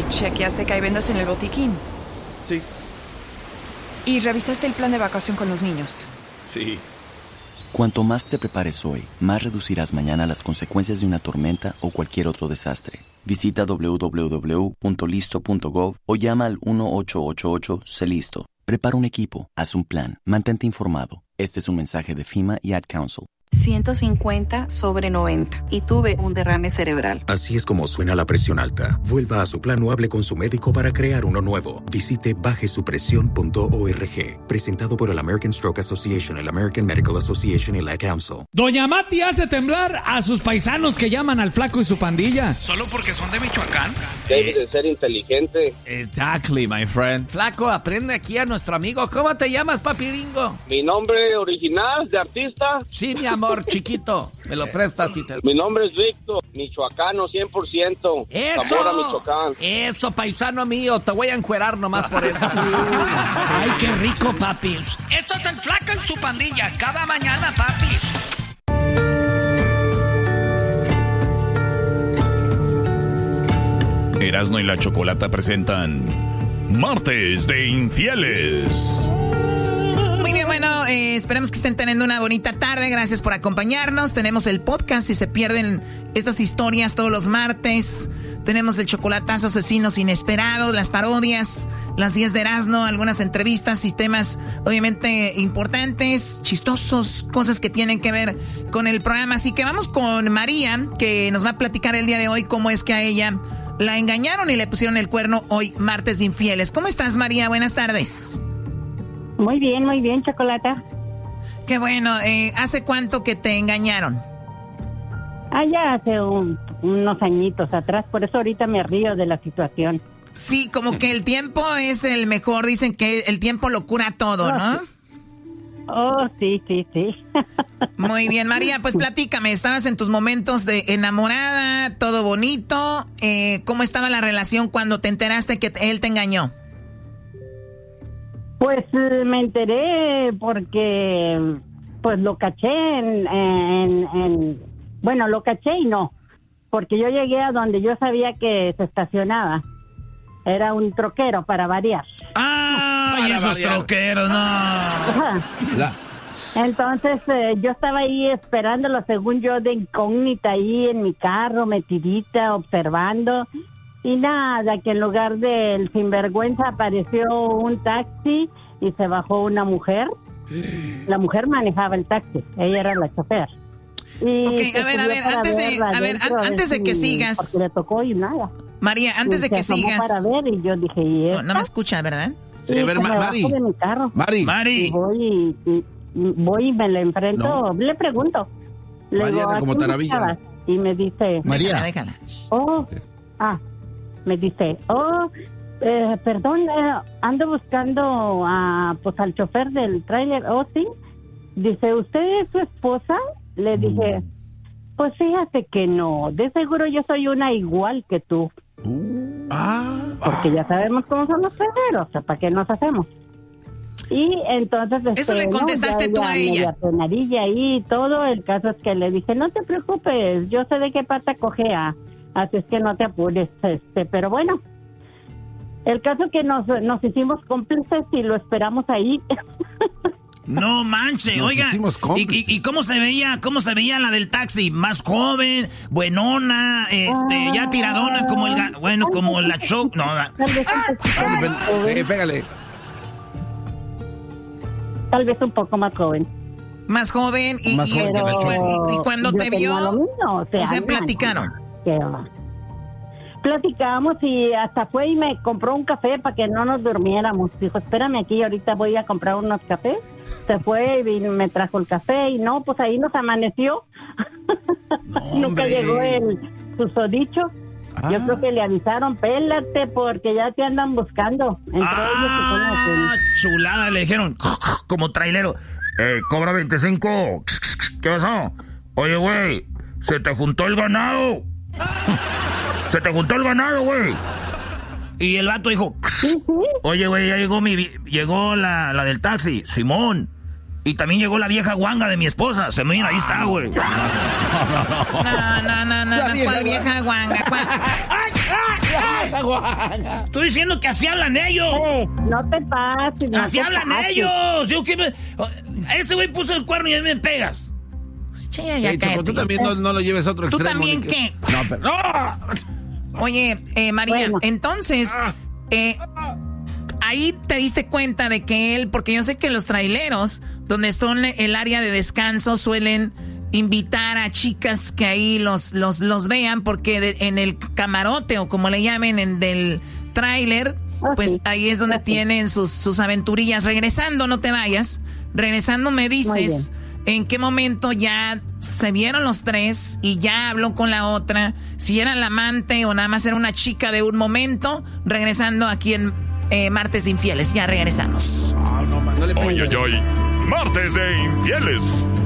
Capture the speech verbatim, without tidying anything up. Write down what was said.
chequeaste que hay vendas en el botiquín? Sí. ¿Y revisaste el plan de vacación con los niños? Sí. Cuanto más te prepares hoy, más reducirás mañana las consecuencias de una tormenta o cualquier otro desastre. Visita doble u doble u doble u punto listo punto gov o llama al uno ocho ocho ocho C E LISTO. Prepara un equipo, haz un plan, mantente informado. Este es un mensaje de FEMA y Ad Council. ciento cincuenta sobre noventa y tuve un derrame cerebral. Así es como suena la presión alta. Vuelva a su plan o hable con su médico para crear uno nuevo. Visite baje su presión punto org. Presentado por el American Stroke Association, el American Medical Association y la Council. Doña Mati hace temblar a sus paisanos que llaman al Flaco y su pandilla. ¿Solo porque son de Michoacán? Debe de ser inteligente. Exactly, my friend. Flaco, aprende aquí a nuestro amigo. ¿Cómo te llamas, papiringo? Mi nombre original de artista. Sí, mi amor. Chiquito, me lo prestas. Te... Mi nombre es Víctor, michoacano cien por ciento. ¡Eso! Sabor a Michoacán. Eso, paisano mío, te voy a encuerar nomás por eso. Ay, qué rico, papi. Esto es el Flaco en su pandilla, cada mañana, papi. Erasmo y la Chocolata presentan Martes de Infieles. Muy bien, bueno, eh, esperemos que estén teniendo una bonita tarde. Gracias por acompañarnos. Tenemos el podcast si se pierden estas historias todos los martes. Tenemos el chocolatazo asesinos inesperados, las parodias, las diez de Erasmo, algunas entrevistas y temas obviamente importantes, chistosos, cosas que tienen que ver con el programa. Así que vamos con María, que nos va a platicar el día de hoy cómo es que a ella la engañaron y le pusieron el cuerno hoy, martes de infieles. ¿Cómo estás, María? Buenas tardes. Muy bien, muy bien, Chocolata. Qué bueno. Eh, ¿Hace cuánto que te engañaron? Ah, ya hace un, unos añitos atrás, por eso ahorita me río de la situación. Sí, como que el tiempo es el mejor, dicen que el tiempo lo cura todo, ¿no? Oh, sí, sí, sí. Muy bien, María, pues platícame, estabas en tus momentos de enamorada, todo bonito. Eh, ¿Cómo estaba la relación cuando te enteraste que él te engañó? Pues me enteré porque pues lo caché en, en, en... Bueno, lo caché y no, porque yo llegué a donde yo sabía que se estacionaba. Era un troquero, para variar. ¡Ah! Y esos variar. troqueros, no. La... Entonces eh, yo estaba ahí esperándolo, según yo, de incógnita ahí en mi carro, metidita, observando. Y nada, que en lugar del sinvergüenza apareció un taxi y se bajó una mujer. La mujer manejaba el taxi, ella era la chofer. Y ok, a ver, a ver, antes de, a ver, an- antes de que sigas. Porque le tocó y nada. María, antes de que sigas. Para ver y yo dije, ¿y no, no me escucha, ¿verdad? Sí, a ver, ma- Mari. De mi carro. Mari. Mari. Y voy y, y, voy y me le enfrento, no. le pregunto. Le Mariana, digo, como taravilla. Y me dice. María. Déjala, déjala. Oh, ah, me dice, oh, eh, perdón, eh, ando buscando a, pues al chofer del tráiler. Oh, sí. Dice, ¿usted es su esposa? Le dije, mm. pues fíjate que no, de seguro yo soy una igual que tú. Uh, ah, Porque ya sabemos cómo son los perreros, o sea, ¿para qué nos hacemos? Y entonces... Eso este, le contestaste no, tú ya, a ella. Media penadilla ahí y todo, el caso es que le dije, no te preocupes, yo sé de qué pata cojea, así es que no te apures, este, pero bueno, el caso que nos, nos hicimos cómplices y lo esperamos ahí. No manche, Nos oiga, ¿y, y, ¿y cómo se veía, cómo se veía la del taxi? Más joven, buenona, este, ya tiradona como el, ga- bueno, como la show, no, Tal vez un poquito más joven. Eh, pégale. Tal vez un poco más joven. Más joven y, Más y, joven, y, pero y- y cuando yo te tenía vio, lo mismo, o sea, o sea, no, platicaron. qué va. Platicamos y hasta fue y me compró un café para que no nos durmiéramos. Dijo, espérame aquí, ahorita voy a comprar unos cafés. Se fue y me trajo el café y no, pues ahí nos amaneció. No, Nunca llegó el susodicho. Ah. Yo creo que le avisaron, pélate porque ya te andan buscando. Entre ah, ellos, chulada, le dijeron como trailero. Eh, cobra veinticinco. ¿Qué pasó? Oye, güey, se te juntó el ganado. Se te juntó el ganado, güey. Y el vato dijo, oye, güey, ya llegó mi llegó la, la del taxi, Simón. Y también llegó la vieja guanga de mi esposa. Se mira, ahí está, güey. No, no, no, no, no, ¿cuál vieja guanga? ¿Cuál? Estoy diciendo que así hablan ellos. Eh, no te pases. No así te hablan pases. ellos. Yo, ¿qué me... Ese güey puso el cuerno y a mí me pegas. Che, ya, ya, hey, cállate. Tú también no, no lo lleves a otro ¿Tú extremo. también qué? No, pero... ¡No! Oye, eh, María, Bueno. entonces, eh, ahí te diste cuenta de que él, porque yo sé que los traileros, donde son el área de descanso, suelen invitar a chicas que ahí los, los, los vean, porque de, en el camarote, o como le llamen, en del tráiler, Ah, pues sí. ahí es donde Ah, sí. tienen sus, sus aventurillas. Regresando, no te vayas, regresando me dices... ¿En qué momento ya se vieron los tres y ya habló con la otra? Si era la amante o nada más era una chica de un momento. Regresando aquí en eh, Martes de Infieles. Ya regresamos. No, no, no le Ay, pegues. ay, ay. Martes de Infieles.